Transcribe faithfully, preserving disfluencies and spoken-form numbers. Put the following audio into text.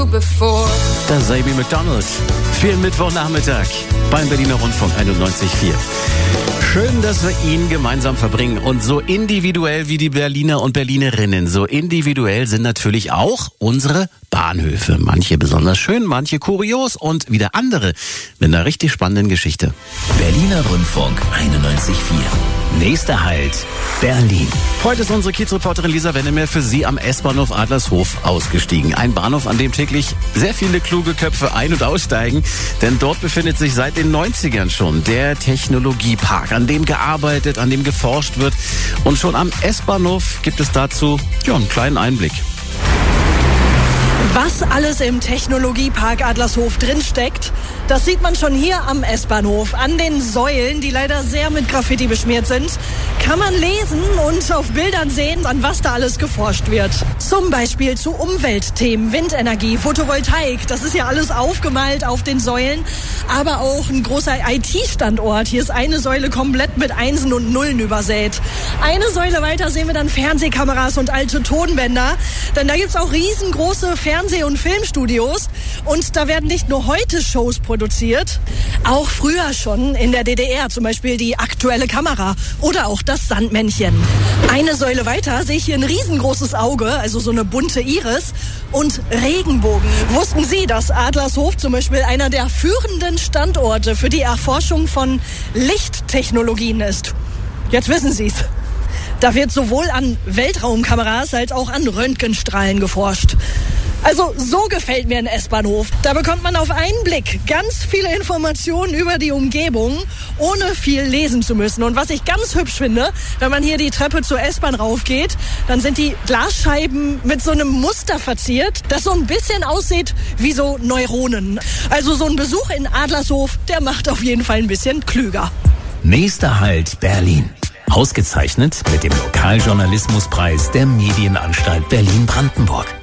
before. Da sei Amy McDonald. Vielen Mittwochnachmittag beim Berliner Rundfunk einundneunzig Komma vier. Schön, dass wir ihn gemeinsam verbringen. Und so individuell wie die Berliner und Berlinerinnen, so individuell sind natürlich auch unsere Bahnhöfe. Manche besonders schön, manche kurios und wieder andere mit einer richtig spannenden Geschichte. Berliner Rundfunk einundneunzig Komma vier. Nächster Halt, Berlin. Heute ist unsere Kiezreporterin Lisa Wennemer für Sie am S-Bahnhof Adlershof ausgestiegen. Ein Bahnhof, an dem täglich sehr viele kluge Köpfe ein- und aussteigen. Denn dort befindet sich seit den neunzigern schon der Technologiepark, an dem gearbeitet, an dem geforscht wird. Und schon am S-Bahnhof gibt es dazu ja, einen kleinen Einblick. Was alles im Technologiepark Adlershof drinsteckt, das sieht man schon hier am S-Bahnhof. An den Säulen, die leider sehr mit Graffiti beschmiert sind, kann man lesen und auf Bildern sehen, an was da alles geforscht wird. Zum Beispiel zu Umweltthemen, Windenergie, Photovoltaik. Das ist ja alles aufgemalt auf den Säulen. Aber auch ein großer I T-Standort. Hier ist eine Säule komplett mit Einsen und Nullen übersät. Eine Säule weiter sehen wir dann Fernsehkameras und alte Tonbänder. Denn da gibt's auch riesengroße Fernseh- und Filmstudios. Und da werden nicht nur heute Shows produziert, auch früher schon in der D D R. Zum Beispiel die Aktuelle Kamera oder auch das Sandmännchen. Eine Säule weiter sehe ich hier ein riesengroßes Auge, also so eine bunte Iris und Regenbogen. Wussten Sie, dass Adlershof zum Beispiel einer der führenden Standorte für die Erforschung von Lichttechnologien ist? Jetzt wissen Sie's. Da wird sowohl an Weltraumkameras als auch an Röntgenstrahlen geforscht. Also so gefällt mir ein S-Bahnhof. Da bekommt man auf einen Blick ganz viele Informationen über die Umgebung, ohne viel lesen zu müssen. Und was ich ganz hübsch finde, wenn man hier die Treppe zur S-Bahn raufgeht, dann sind die Glasscheiben mit so einem Muster verziert, das so ein bisschen aussieht wie so Neuronen. Also so ein Besuch in Adlershof, der macht auf jeden Fall ein bisschen klüger. Nächster Halt, Berlin. Ausgezeichnet mit dem Lokaljournalismuspreis der Medienanstalt Berlin-Brandenburg.